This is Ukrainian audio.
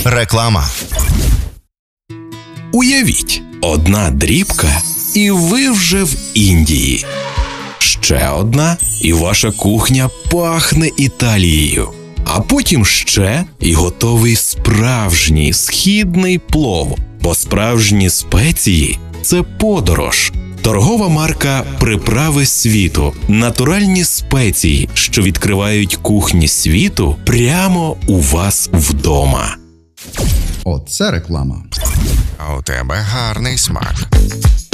Реклама. Уявіть, одна дрібка, і ви вже в Індії. Ще одна, і ваша кухня пахне Італією. А потім ще, і готовий справжній східний плов. Бо справжні спеції – це подорож. Торгова марка «Приправи світу» – натуральні спеції, що відкривають кухні світу прямо у вас вдома. Оце реклама. А у тебе гарний смак.